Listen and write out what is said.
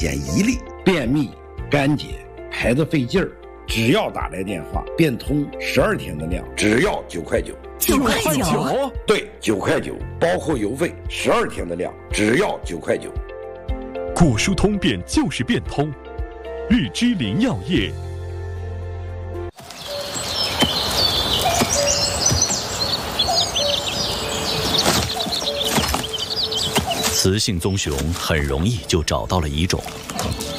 间1粒，便秘、干结、排得费劲儿，只要打来电话，变通12天的量，只要9块9。 9块9？ 对，9块9，包括邮费，12天的量，只要9块9。 果蔬通便就是变通，日之灵药业。 雌性棕熊很容易就找到了蚁种。